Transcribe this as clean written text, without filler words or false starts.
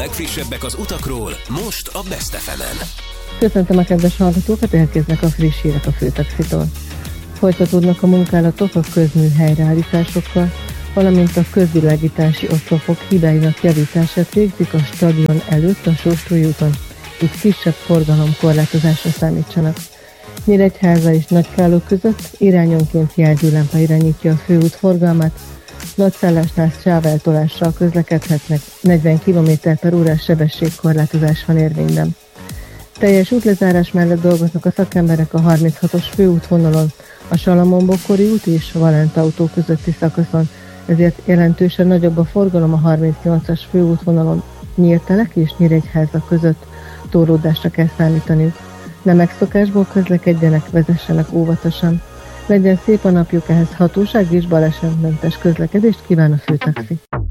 legfrissebbek az utakról, most a Best FM-en. Köszöntöm a kedves hallgatókat, elkésznek a friss hírek a Főtaxitól. Folytatódnak a munkálatok a közmű helyreállításokkal, valamint a közvilágítási oszlopok hibáinak javítását végzik a stadion előtt a Sóstrói úton. Itt kisebb forgalomkorlátozásra számítsanak. Nyíregyháza és Nagykálló között irányonként jelzőlámpa irányítja a főút forgalmát, Nagyszállásnál sáveltolással közlekedhetnek, 40 km/h sebességkorlátozás van érvényben. Teljes útlezárás mellett dolgoznak a szakemberek a 36-os főútvonalon, a Salamon-Bokori út és a Valent autó közötti szakaszon, ezért jelentősen nagyobb a forgalom a 38-as főútvonalon Nyírtelek és Nyíregyháza között, torlódásra kell számítaniuk. Ne megszokásból közlekedjenek, vezessenek óvatosan. Legyen szép a napjuk, ehhez hatóság és balesetmentes közlekedést kíván a Főtaxi.